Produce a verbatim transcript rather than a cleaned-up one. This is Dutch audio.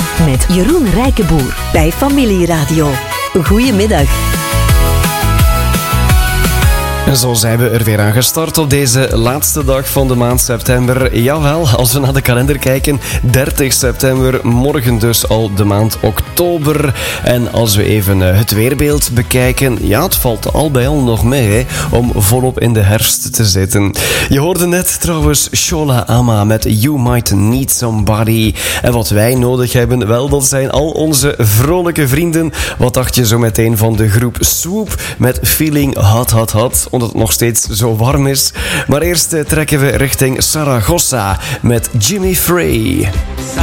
met Jeroen Rijkenboer bij Familieradio. Goedemiddag. En zo zijn we er weer aan gestart op deze laatste dag van de maand september. Jawel, als we naar de kalender kijken, dertig september, morgen dus al de maand oktober. En als we even het weerbeeld bekijken, ja, het valt al bij al nog mee hè, om volop in de herfst te zitten. Je hoorde net trouwens Shola Ama met You Might Need Somebody. En wat wij nodig hebben, wel, dat zijn al onze vrolijke vrienden. Wat dacht je zo meteen van de groep Swoop met Feeling Hot Hot Hot, omdat het nog steeds zo warm is. Maar eerst trekken we richting Saragossa met Jimmy Frey.